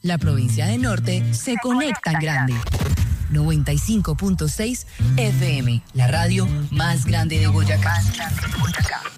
La provincia de Norte se conecta en grande. 95.6 FM, la radio más grande de Boyacá.